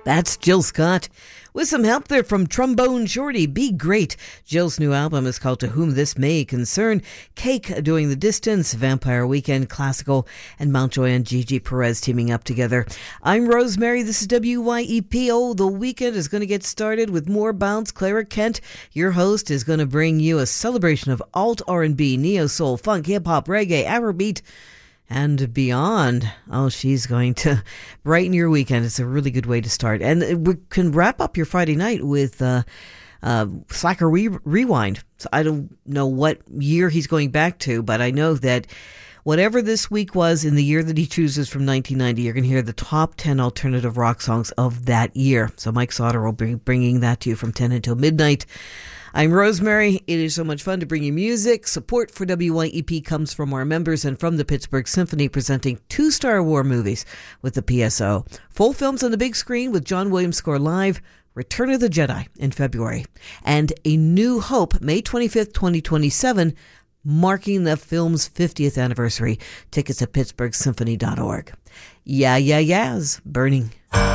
That's Jill Scott. With some help there from Trombone Shorty, Be Great. Jill's new album is called To Whom This May Concern. Cake doing The Distance, Vampire Weekend, Classical, and Mountjoy and Gigi Perez teaming up together. I'm Rosemary. This is WYEP. Oh, the weekend is going to get started with more bounce. Clara Kent, your host, is going to bring you a celebration of alt R&B, neo soul, funk, hip hop, reggae, Afrobeat, and beyond. Oh, she's going to brighten your weekend. It's a really good way to start. And we can wrap up your Friday night with Slacker Rewind. So I don't know what year he's going back to, but I know that whatever this week was in the year that he chooses from 1990, you're going to hear the top 10 alternative rock songs of that year. So Mike Sauter will be bringing that to you from 10 until midnight. I'm Rosemary. It is so much fun to bring you music. Support for WYEP comes from our members and from the Pittsburgh Symphony, presenting 2 Star War movies with the PSO. Full films on the big screen with John Williams score live, Return of the Jedi in February, and A New Hope, May 25th, 2027, marking the film's 50th anniversary. Tickets at pittsburghsymphony.org. Yeah, yeah, yeahs. Burning.